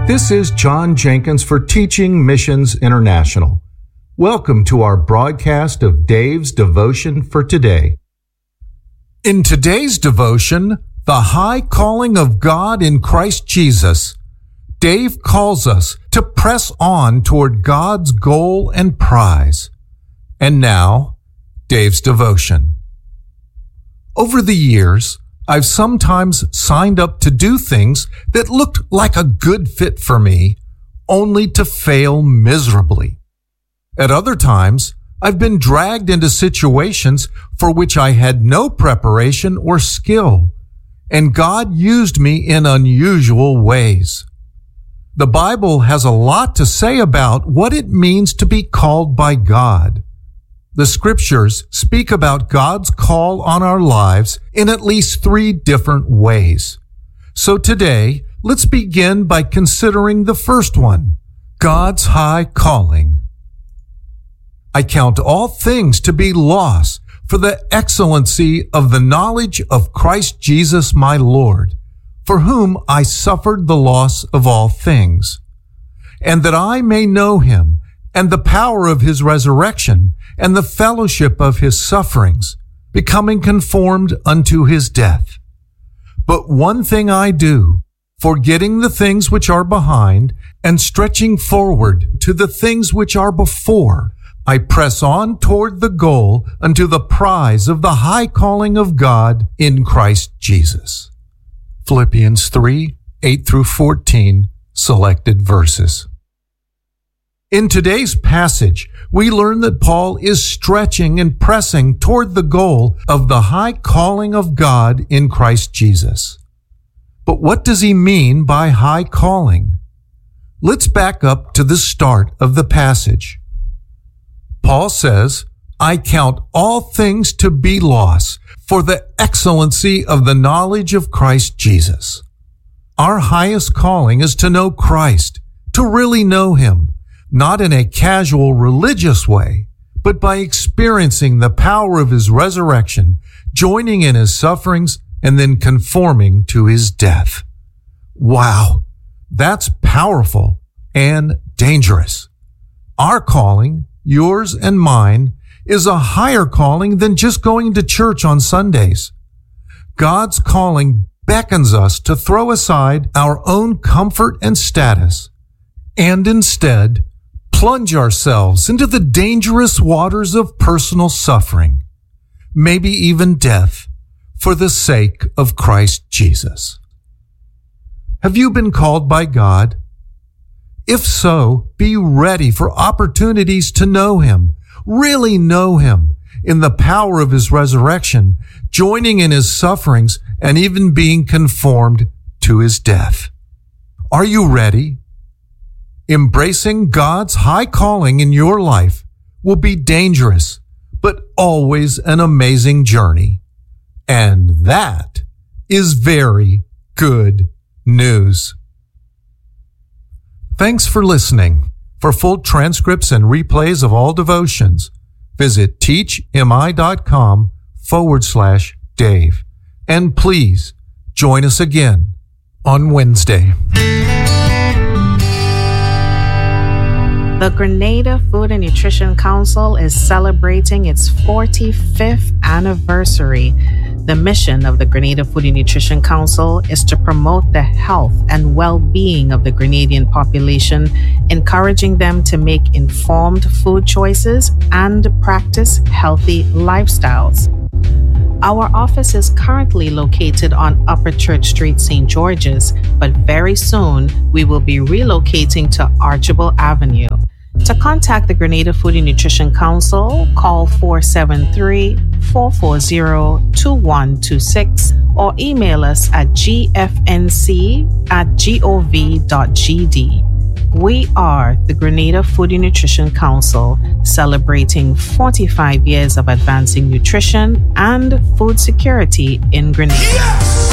This is John Jenkins for Teaching Missions International. Welcome to our broadcast of Dave's Devotion for today. In today's devotion, The High Calling of God in Christ Jesus, Dave calls us to press on toward God's goal and prize. And now, Dave's devotion. Over the years, I've sometimes signed up to do things that looked like a good fit for me, only to fail miserably. At other times, I've been dragged into situations for which I had no preparation or skill, and God used me in unusual ways. The Bible has a lot to say about what it means to be called by God. The scriptures speak about God's call on our lives in at least 3 different ways. So today, let's begin by considering the first one, God's high calling. I count all things to be loss for the excellency of the knowledge of Christ Jesus my Lord, for whom I suffered the loss of all things, and that I may know him and the power of his resurrection and the fellowship of his sufferings, becoming conformed unto his death. But one thing I do, forgetting the things which are behind and stretching forward to the things which are before, I press on toward the goal unto the prize of the high calling of God in Christ Jesus. Philippians 3, 8 through 14, selected verses. In today's passage, we learn that Paul is stretching and pressing toward the goal of the high calling of God in Christ Jesus. But what does he mean by high calling? Let's back up to the start of the passage. Paul says, I count all things to be loss for the excellency of the knowledge of Christ Jesus. Our highest calling is to know Christ, to really know him, not in a casual religious way, but by experiencing the power of his resurrection, joining in his sufferings, and then conforming to his death. Wow, that's powerful and dangerous. Our calling, yours and mine, is a higher calling than just going to church on Sundays. God's calling beckons us to throw aside our own comfort and status, and instead plunge ourselves into the dangerous waters of personal suffering, maybe even death, for the sake of Christ Jesus. Have you been called by God? If so, be ready for opportunities to know him, really know him, in the power of his resurrection, joining in his sufferings, and even being conformed to his death. Are you ready? Embracing God's high calling in your life will be dangerous, but always an amazing journey. And that is very good news. Thanks for listening. For full transcripts and replays of all devotions, visit teachmi.com/Dave. And please join us again on Wednesday. The Grenada Food and Nutrition Council is celebrating its 45th anniversary. The mission of the Grenada Food and Nutrition Council is to promote the health and well-being of the Grenadian population, encouraging them to make informed food choices and practice healthy lifestyles. Our office is currently located on Upper Church Street, St. George's, but very soon we will be relocating to Archibald Avenue. To contact the Grenada Food and Nutrition Council, call 473-440-2126 or email us at gfnc@gov.gd. We are the Grenada Food and Nutrition Council, celebrating 45 years of advancing nutrition and food security in Grenada. Yes!